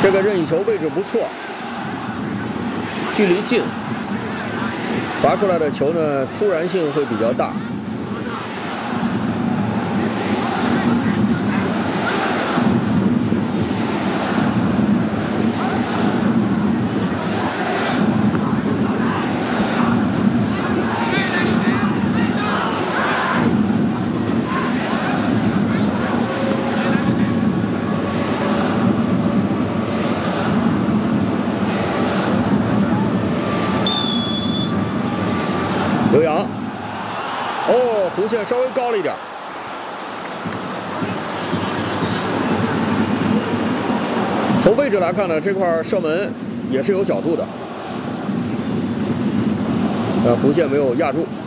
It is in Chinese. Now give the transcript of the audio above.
这个任意球位置不错，距离近，罚出来的球呢突然性会比较大。 刘洋，哦，弧线稍微高了一点。从位置来看呢，这块射门也是有角度的，弧线没有压住。